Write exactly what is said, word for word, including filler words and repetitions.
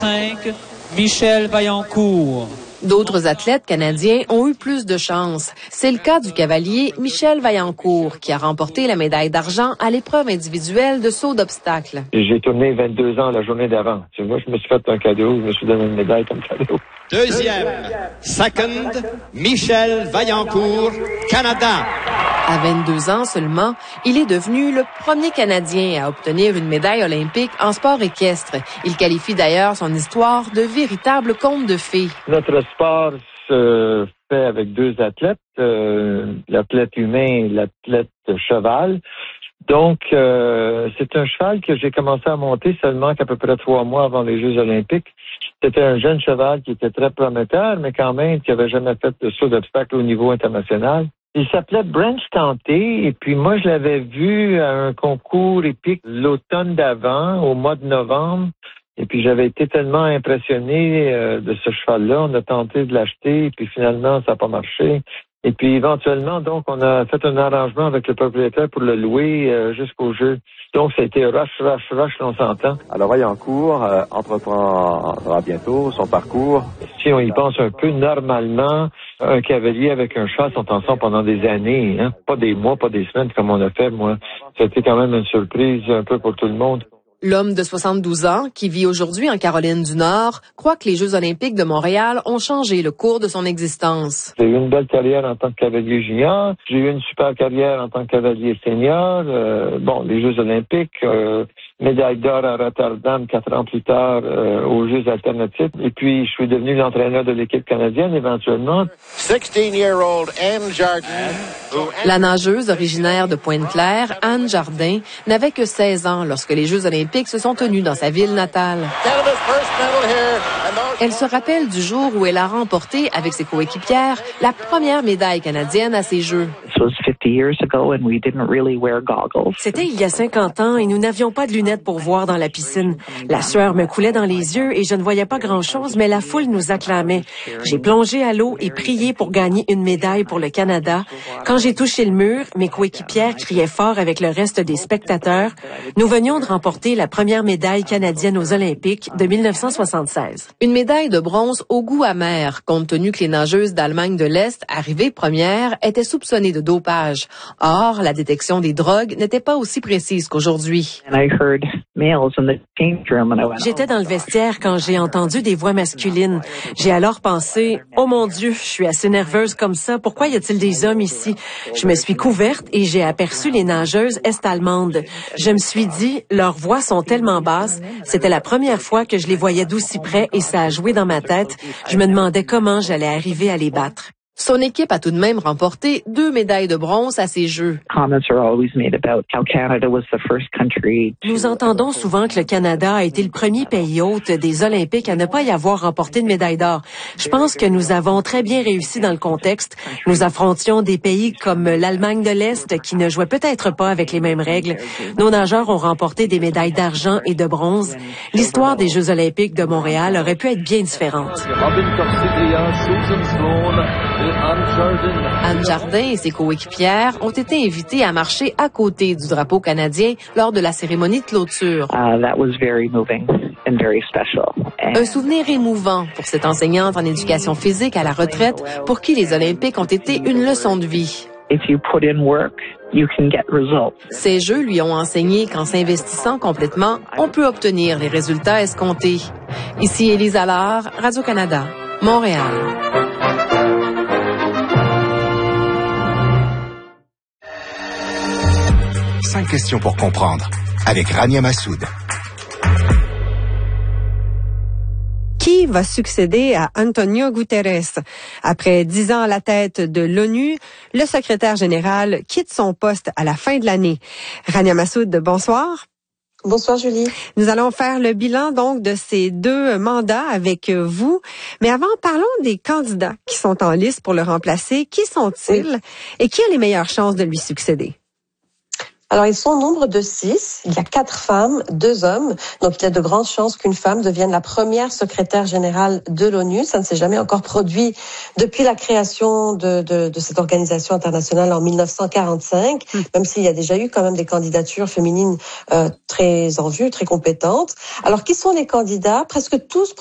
cinq, Michel Vaillancourt. D'autres athlètes canadiens ont eu plus de chance. C'est le cas du cavalier Michel Vaillancourt, qui a remporté la médaille d'argent à l'épreuve individuelle de saut d'obstacle. J'ai tourné vingt-deux ans la journée d'avant. Moi, je me suis fait un cadeau, je me suis donné une médaille comme cadeau. Deuxième, second, Michel Vaillancourt, Canada. À vingt-deux ans seulement, il est devenu le premier Canadien à obtenir une médaille olympique en sport équestre. Il qualifie d'ailleurs son histoire de véritable conte de fées. Notre sport se fait avec deux athlètes, euh, l'athlète humain et l'athlète cheval. Donc, euh, c'est un cheval que j'ai commencé à monter seulement qu'à peu près trois mois avant les Jeux olympiques. C'était un jeune cheval qui était très prometteur, mais quand même qui avait jamais fait de saut d'obstacle au niveau international. Il s'appelait Branch Canté, et puis moi, je l'avais vu à un concours épique l'automne d'avant, au mois de novembre. Et puis, j'avais été tellement impressionné euh, de ce cheval-là. On a tenté de l'acheter, et puis finalement, ça n'a pas marché. Et puis, éventuellement, donc, on a fait un arrangement avec le propriétaire pour le louer euh, jusqu'au jeu. Donc, ça a été rush, rush, rush, on s'entend. Alors, Vaillancourt euh, entreprendra bientôt son parcours. Si on y pense un peu, normalement, un cavalier avec un cheval sont ensemble pendant des années, hein. Pas des mois, pas des semaines comme on a fait, moi. C'était quand même une surprise un peu pour tout le monde. L'homme de soixante-douze ans, qui vit aujourd'hui en Caroline du Nord, croit que les Jeux olympiques de Montréal ont changé le cours de son existence. J'ai eu une belle carrière en tant que cavalier junior. J'ai eu une super carrière en tant que cavalier senior. Euh, bon, les Jeux olympiques, euh, médaille d'or à Rotterdam quatre ans plus tard euh, aux Jeux alternatifs. Et puis, je suis devenu l'entraîneur de l'équipe canadienne éventuellement. sixteen-year-old Anne Jardin. La nageuse originaire de Pointe-Claire, Anne Jardin, n'avait que seize ans lorsque les Jeux olympiques se sont tenus dans sa ville natale. Elle se rappelle du jour où elle a remporté, avec ses coéquipières, la première médaille canadienne à ces Jeux. C'était il y a cinquante ans et nous n'avions pas de lunettes pour voir dans la piscine. La sueur me coulait dans les yeux et je ne voyais pas grand-chose, mais la foule nous acclamait. J'ai plongé à l'eau et prié pour gagner une médaille pour le Canada. Quand j'ai touché le mur, mes coéquipières criaient fort avec le reste des spectateurs. Nous venions de remporter la première médaille canadienne aux Olympiques de mille neuf cent soixante-seize. Une médaille de bronze au goût amer, compte tenu que les nageuses d'Allemagne de l'Est, arrivées premières, étaient soupçonnées de dopage. Or, la détection des drogues n'était pas aussi précise qu'aujourd'hui. J'étais dans le vestiaire quand j'ai entendu des voix masculines. J'ai alors pensé, « Oh mon Dieu, je suis assez nerveuse comme ça. Pourquoi y a-t-il des hommes ici? » Je me suis couverte et j'ai aperçu les nageuses est-allemandes. Je me suis dit, leurs voix sont tellement basses. C'était la première fois que je les voyais d'aussi près et ça a joué dans ma tête. Je me demandais comment j'allais arriver à les battre. Son équipe a tout de même remporté deux médailles de bronze à ces Jeux. Nous entendons souvent que le Canada a été le premier pays hôte des Olympiques à ne pas y avoir remporté de médaille d'or. Je pense que nous avons très bien réussi dans le contexte. Nous affrontions des pays comme l'Allemagne de l'Est qui ne jouaient peut-être pas avec les mêmes règles. Nos nageurs ont remporté des médailles d'argent et de bronze. L'histoire des Jeux olympiques de Montréal aurait pu être bien différente. Anne Jardin et ses coéquipières ont été invitées à marcher à côté du drapeau canadien lors de la cérémonie de clôture. Uh, that was very moving and very special. And Un souvenir émouvant pour cette enseignante en éducation physique à la retraite pour qui les Olympiques ont été une leçon de vie. if you put in work, you can get results. Ces jeux lui ont enseigné qu'en s'investissant complètement, on peut obtenir les résultats escomptés. Ici Élise Allard, Radio-Canada, Montréal. Cinq questions pour comprendre, avec Rania Massoud. Qui va succéder à Antonio Guterres? Après dix ans à la tête de l'ONU, le secrétaire général quitte son poste à la fin de l'année. Rania Massoud, bonsoir. Bonsoir Julie. Nous allons faire le bilan donc de ces deux mandats avec vous. Mais avant, parlons des candidats qui sont en liste pour le remplacer. Qui sont-ils et qui a les meilleures chances de lui succéder? Alors, ils sont au nombre de six. Il y a quatre femmes, deux hommes. Donc, il y a de grandes chances qu'une femme devienne la première secrétaire générale de l'ONU. Ça ne s'est jamais encore produit depuis la création de, de, de cette organisation internationale en mille neuf cent quarante-cinq, mmh. même s'il y a déjà eu quand même des candidatures féminines euh, très en vue, très compétentes. Alors, qui sont les candidats? Presque tous